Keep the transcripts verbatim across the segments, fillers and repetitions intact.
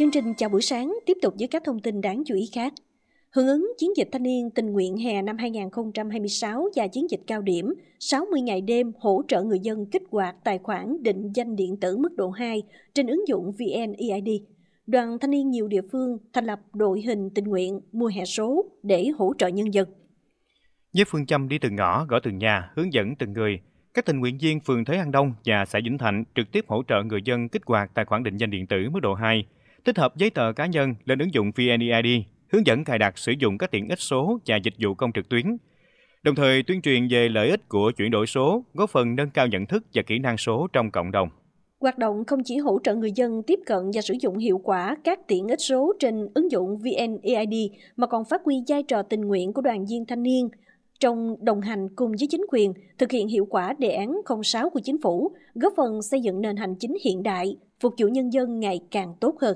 Chương trình chào buổi sáng tiếp tục với các thông tin đáng chú ý khác. Hưởng ứng chiến dịch thanh niên tình nguyện hè năm hai không hai sáu và chiến dịch cao điểm sáu mươi ngày đêm hỗ trợ người dân kích hoạt tài khoản định danh điện tử mức độ hai trên ứng dụng vê en e i đê, đoàn thanh niên nhiều địa phương thành lập đội hình tình nguyện mùa hè số để hỗ trợ nhân dân. Với phương châm đi từng ngõ, gõ từng nhà, hướng dẫn từng người, các tình nguyện viên phường Thới An Đông và xã Vĩnh Thạnh trực tiếp hỗ trợ người dân kích hoạt tài khoản định danh điện tử mức độ hai, tích hợp giấy tờ cá nhân lên ứng dụng vê en e i đê, hướng dẫn cài đặt sử dụng các tiện ích số và dịch vụ công trực tuyến. Đồng thời tuyên truyền về lợi ích của chuyển đổi số, góp phần nâng cao nhận thức và kỹ năng số trong cộng đồng. Hoạt động không chỉ hỗ trợ người dân tiếp cận và sử dụng hiệu quả các tiện ích số trên ứng dụng vê en e i đê mà còn phát huy vai trò tình nguyện của đoàn viên thanh niên trong đồng hành cùng với chính quyền thực hiện hiệu quả đề án không sáu của chính phủ, góp phần xây dựng nền hành chính hiện đại, phục vụ nhân dân ngày càng tốt hơn.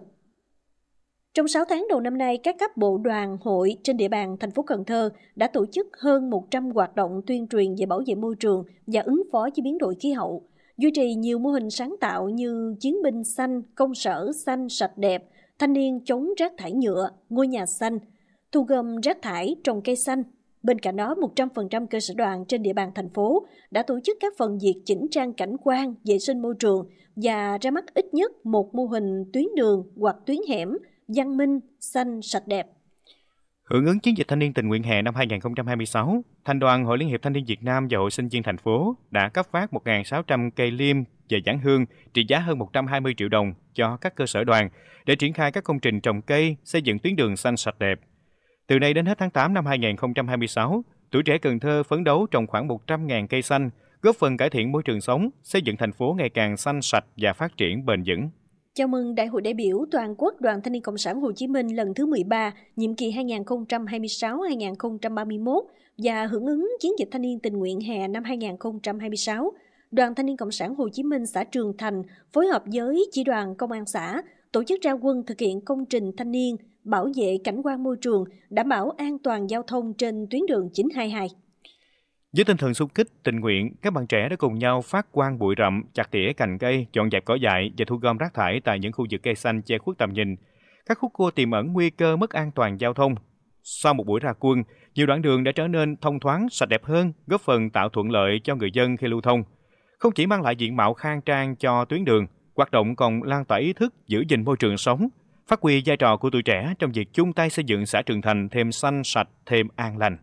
Trong sáu tháng đầu năm nay, các cấp bộ đoàn hội trên địa bàn thành phố Cần Thơ đã tổ chức hơn một trăm hoạt động tuyên truyền về bảo vệ môi trường và ứng phó với biến đổi khí hậu, duy trì nhiều mô hình sáng tạo như chiến binh xanh, công sở xanh sạch đẹp, thanh niên chống rác thải nhựa, ngôi nhà xanh, thu gom rác thải, trồng cây xanh. Bên cạnh đó, một trăm phần trăm cơ sở đoàn trên địa bàn thành phố đã tổ chức các phần việc chỉnh trang cảnh quan, vệ sinh môi trường và ra mắt ít nhất một mô hình tuyến đường hoặc tuyến hẻm văn minh, xanh, sạch đẹp. Hưởng ứng chiến dịch thanh niên tình nguyện hè năm hai không hai sáu, Thành đoàn Hội Liên hiệp Thanh niên Việt Nam và Hội sinh viên thành phố đã cấp phát một nghìn sáu trăm cây liêm và giảng hương trị giá hơn một trăm hai mươi triệu đồng cho các cơ sở đoàn để triển khai các công trình trồng cây, xây dựng tuyến đường xanh sạch đẹp. Từ nay đến hết tháng tám năm hai không hai sáu, tuổi trẻ Cần Thơ phấn đấu trồng khoảng một trăm nghìn cây xanh, góp phần cải thiện môi trường sống, xây dựng thành phố ngày càng xanh sạch và phát triển bền vững. Chào mừng Đại hội đại biểu toàn quốc Đoàn Thanh niên Cộng sản Hồ Chí Minh lần thứ mười ba, nhiệm kỳ hai nghìn không trăm hai mươi sáu đến hai nghìn không trăm ba mươi mốt và hưởng ứng chiến dịch thanh niên tình nguyện hè năm hai nghìn không trăm hai mươi sáu. Đoàn Thanh niên Cộng sản Hồ Chí Minh xã Trường Thành phối hợp với Chi đoàn Công an xã tổ chức ra quân thực hiện công trình thanh niên, bảo vệ cảnh quan môi trường, đảm bảo an toàn giao thông trên tuyến đường chín hai hai. Với tinh thần xung kích, tình nguyện, các bạn trẻ đã cùng nhau phát quang bụi rậm, chặt tỉa cành cây, dọn dẹp cỏ dại và thu gom rác thải tại những khu vực cây xanh che khuất tầm nhìn. Các khúc cua tiềm ẩn nguy cơ mất an toàn giao thông. Sau một buổi ra quân, nhiều đoạn đường đã trở nên thông thoáng, sạch đẹp hơn, góp phần tạo thuận lợi cho người dân khi lưu thông. Không chỉ mang lại diện mạo khang trang cho tuyến đường, hoạt động còn lan tỏa ý thức giữ gìn môi trường sống, phát huy vai trò của tuổi trẻ trong việc chung tay xây dựng xã Trường Thành thêm xanh sạch, thêm an lành.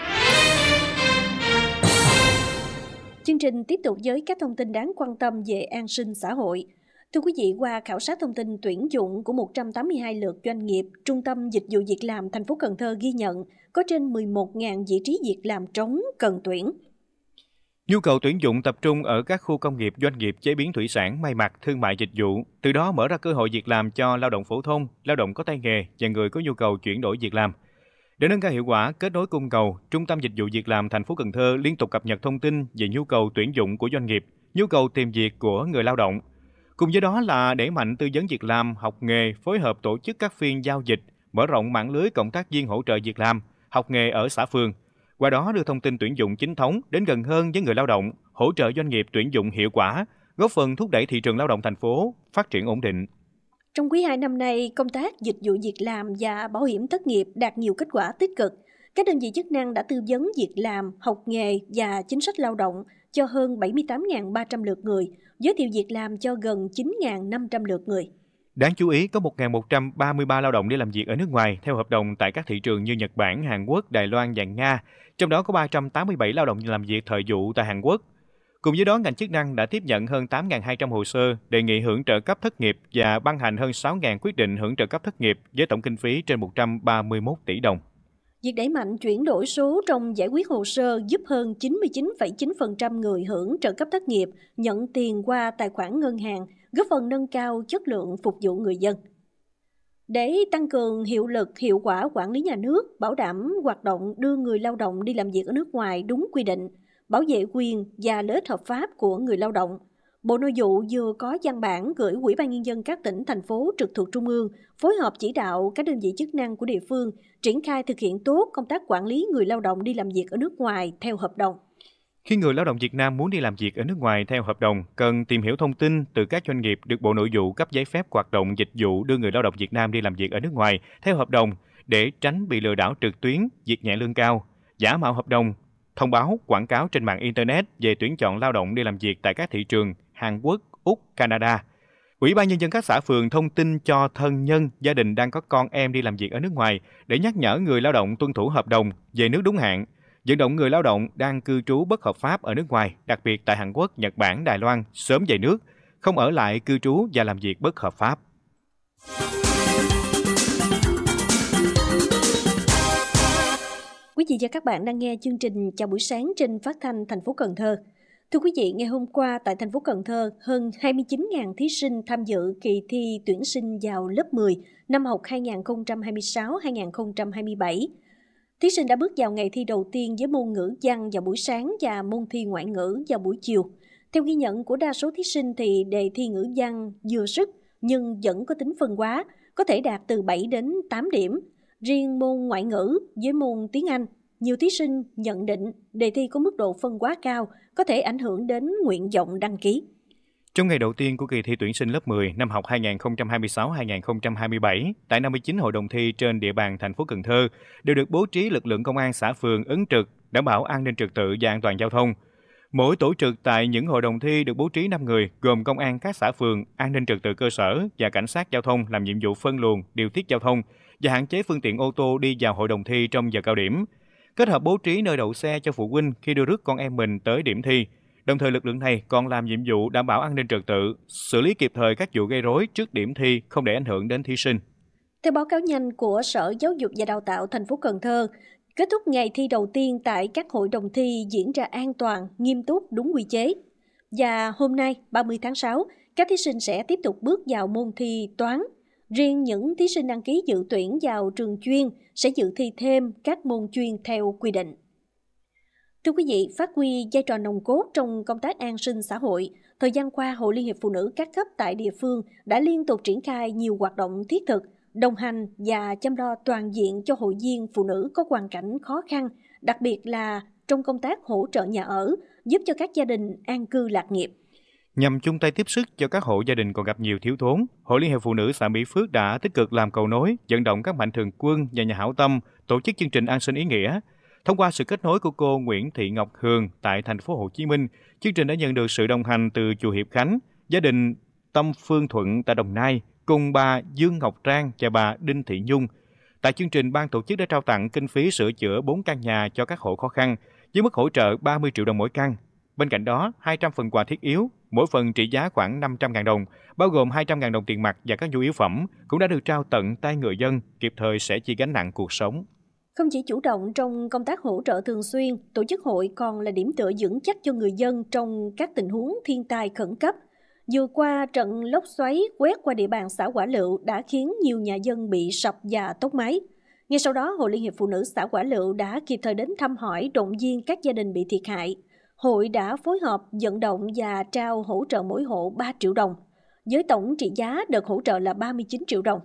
Chương trình tiếp tục với các thông tin đáng quan tâm về an sinh xã hội. Thưa quý vị, qua khảo sát thông tin tuyển dụng của một trăm tám mươi hai lượt doanh nghiệp, Trung tâm Dịch vụ Việc làm thành phố Cần Thơ ghi nhận có trên mười một nghìn vị trí việc làm trống cần tuyển. Nhu cầu tuyển dụng tập trung ở các khu công nghiệp, doanh nghiệp chế biến thủy sản, may mặc, thương mại dịch vụ, từ đó mở ra cơ hội việc làm cho lao động phổ thông, lao động có tay nghề và người có nhu cầu chuyển đổi việc làm. Để nâng cao hiệu quả kết nối cung cầu, Trung tâm Dịch vụ Việc làm thành phố Cần Thơ liên tục cập nhật thông tin về nhu cầu tuyển dụng của doanh nghiệp, nhu cầu tìm việc của người lao động. Cùng với đó là đẩy mạnh tư vấn việc làm, học nghề, phối hợp tổ chức các phiên giao dịch, mở rộng mạng lưới cộng tác viên hỗ trợ việc làm, học nghề ở xã phường. Qua đó đưa thông tin tuyển dụng chính thống đến gần hơn với người lao động, hỗ trợ doanh nghiệp tuyển dụng hiệu quả, góp phần thúc đẩy thị trường lao động thành phố phát triển ổn định. Trong quý hai năm nay, công tác dịch vụ việc làm và bảo hiểm thất nghiệp đạt nhiều kết quả tích cực. Các đơn vị chức năng đã tư vấn việc làm, học nghề và chính sách lao động cho hơn bảy mươi tám nghìn ba trăm lượt người, giới thiệu việc làm cho gần chín nghìn năm trăm lượt người. Đáng chú ý, có một nghìn một trăm ba mươi ba lao động đi làm việc ở nước ngoài theo hợp đồng tại các thị trường như Nhật Bản, Hàn Quốc, Đài Loan và Nga, trong đó có ba trăm tám mươi bảy lao động làm việc thời vụ tại Hàn Quốc. Cùng với đó, ngành chức năng đã tiếp nhận hơn tám nghìn hai trăm hồ sơ đề nghị hưởng trợ cấp thất nghiệp và ban hành hơn sáu nghìn quyết định hưởng trợ cấp thất nghiệp với tổng kinh phí trên một trăm ba mươi mốt tỷ đồng. Việc đẩy mạnh chuyển đổi số trong giải quyết hồ sơ giúp hơn chín mươi chín phẩy chín phần trăm người hưởng trợ cấp thất nghiệp nhận tiền qua tài khoản ngân hàng, góp phần nâng cao chất lượng phục vụ người dân. Để tăng cường hiệu lực, hiệu quả quản lý nhà nước, bảo đảm hoạt động đưa người lao động đi làm việc ở nước ngoài đúng quy định, bảo vệ quyền và lợi ích hợp pháp của người lao động, Bộ Nội vụ vừa có văn bản gửi Ủy ban Nhân dân các tỉnh, thành phố trực thuộc Trung ương phối hợp chỉ đạo các đơn vị chức năng của địa phương triển khai thực hiện tốt công tác quản lý người lao động đi làm việc ở nước ngoài theo hợp đồng. Khi người lao động Việt Nam muốn đi làm việc ở nước ngoài theo hợp đồng, cần tìm hiểu thông tin từ các doanh nghiệp được Bộ Nội vụ cấp giấy phép hoạt động dịch vụ đưa người lao động Việt Nam đi làm việc ở nước ngoài theo hợp đồng để tránh bị lừa đảo trực tuyến, việc nhẹ lương cao, giả mạo hợp đồng, thông báo, quảng cáo trên mạng Internet về tuyển chọn lao động đi làm việc tại các thị trường Hàn Quốc, Úc, Canada. Ủy ban Nhân dân các xã phường thông tin cho thân nhân, gia đình đang có con em đi làm việc ở nước ngoài để nhắc nhở người lao động tuân thủ hợp đồng, về nước đúng hạn, vận động người lao động đang cư trú bất hợp pháp ở nước ngoài, đặc biệt tại Hàn Quốc, Nhật Bản, Đài Loan, sớm về nước, không ở lại cư trú và làm việc bất hợp pháp. Quý vị và các bạn đang nghe chương trình Chào buổi sáng trên phát thanh thành phố Cần Thơ. Thưa quý vị, ngày hôm qua tại thành phố Cần Thơ, hơn hai mươi chín nghìn thí sinh tham dự kỳ thi tuyển sinh vào lớp mười năm học hai nghìn không trăm hai mươi sáu hai nghìn không trăm hai mươi bảy. Thí sinh đã bước vào ngày thi đầu tiên với môn ngữ văn vào buổi sáng và môn thi ngoại ngữ vào buổi chiều. Theo ghi nhận của đa số thí sinh thì đề thi ngữ văn vừa sức nhưng vẫn có tính phân hóa, có thể đạt từ bảy đến tám điểm. Riêng môn ngoại ngữ với môn tiếng Anh, nhiều thí sinh nhận định đề thi có mức độ phân hóa cao, có thể ảnh hưởng đến nguyện vọng đăng ký. Trong ngày đầu tiên của kỳ thi tuyển sinh lớp mười năm học hai nghìn không trăm hai mươi sáu hai nghìn không trăm hai mươi bảy, tại năm mươi chín hội đồng thi trên địa bàn thành phố Cần Thơ đều được bố trí lực lượng công an xã phường ứng trực, đảm bảo an ninh trật tự và an toàn giao thông. Mỗi tổ trực tại những hội đồng thi được bố trí năm người, gồm công an các xã phường, an ninh trật tự cơ sở và cảnh sát giao thông làm nhiệm vụ phân luồng, điều tiết giao thông và hạn chế phương tiện ô tô đi vào hội đồng thi trong giờ cao điểm. Kết hợp bố trí nơi đậu xe cho phụ huynh khi đưa rước con em mình tới điểm thi. Đồng thời lực lượng này còn làm nhiệm vụ đảm bảo an ninh trật tự, xử lý kịp thời các vụ gây rối trước điểm thi không để ảnh hưởng đến thí sinh. Theo báo cáo nhanh của Sở Giáo dục và Đào tạo thành phố Cần Thơ, kết thúc ngày thi đầu tiên tại các hội đồng thi diễn ra an toàn, nghiêm túc, đúng quy chế. Và hôm nay, ba mươi tháng sáu, các thí sinh sẽ tiếp tục bước vào môn thi toán. Riêng những thí sinh đăng ký dự tuyển vào trường chuyên sẽ dự thi thêm các môn chuyên theo quy định. Thưa quý vị, phát huy vai trò nòng cốt trong công tác an sinh xã hội, thời gian qua Hội Liên hiệp Phụ nữ các cấp tại địa phương đã liên tục triển khai nhiều hoạt động thiết thực, đồng hành và chăm lo toàn diện cho hội viên phụ nữ có hoàn cảnh khó khăn, đặc biệt là trong công tác hỗ trợ nhà ở, giúp cho các gia đình an cư lạc nghiệp. Nhằm chung tay tiếp sức cho các hộ gia đình còn gặp nhiều thiếu thốn, Hội Liên hiệp Phụ nữ xã Mỹ Phước đã tích cực làm cầu nối, vận động các mạnh thường quân và nhà hảo tâm tổ chức chương trình an sinh ý nghĩa. Thông qua sự kết nối của cô Nguyễn Thị Ngọc Hường tại thành phố Hồ Chí Minh, chương trình đã nhận được sự đồng hành từ chùa Hiệp Khánh, gia đình Tâm Phương Thuận tại Đồng Nai, cùng bà Dương Ngọc Trang và bà Đinh Thị Nhung. Tại chương trình, ban tổ chức đã trao tặng kinh phí sửa chữa bốn căn nhà cho các hộ khó khăn, với mức hỗ trợ ba mươi triệu đồng mỗi căn. Bên cạnh đó, hai trăm phần quà thiết yếu, mỗi phần trị giá khoảng năm trăm nghìn đồng, bao gồm hai trăm nghìn đồng tiền mặt và các nhu yếu phẩm, cũng đã được trao tận tay người dân, kịp thời sẻ chia gánh nặng cuộc sống. Không chỉ chủ động trong công tác hỗ trợ thường xuyên, tổ chức hội còn là điểm tựa vững chắc cho người dân trong các tình huống thiên tai khẩn cấp. Vừa qua, trận lốc xoáy quét qua địa bàn xã Quả Lựu đã khiến nhiều nhà dân bị sập và tốc mái. Ngay sau đó, Hội Liên hiệp Phụ nữ xã Quả Lựu đã kịp thời đến thăm hỏi, động viên các gia đình bị thiệt hại. Hội đã phối hợp vận động và trao hỗ trợ mỗi hộ ba triệu đồng, với tổng trị giá đợt hỗ trợ là ba mươi chín triệu đồng.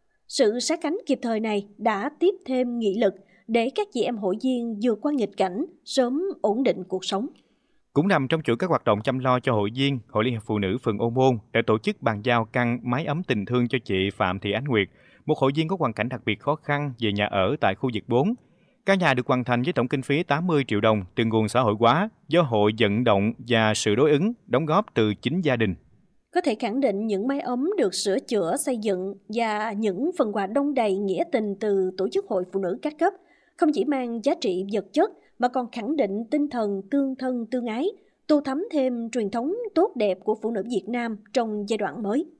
Sự sát cánh kịp thời này đã tiếp thêm nghị lực để các chị em hội viên vượt qua nghịch cảnh, sớm ổn định cuộc sống. Cũng nằm trong chuỗi các hoạt động chăm lo cho hội viên, Hội Liên hiệp Phụ nữ phường Ô Môn đã tổ chức bàn giao căn mái ấm tình thương cho chị Phạm Thị Ánh Nguyệt, một hội viên có hoàn cảnh đặc biệt khó khăn về nhà ở tại khu vực bốn. Căn nhà được hoàn thành với tổng kinh phí tám mươi triệu đồng từ nguồn xã hội hóa do hội vận động và sự đối ứng đóng góp từ chính gia đình. Có thể khẳng định những mái ấm được sửa chữa, xây dựng và những phần quà đong đầy nghĩa tình từ tổ chức hội phụ nữ các cấp không chỉ mang giá trị vật chất mà còn khẳng định tinh thần tương thân tương ái, tô thắm thêm truyền thống tốt đẹp của phụ nữ Việt Nam trong giai đoạn mới.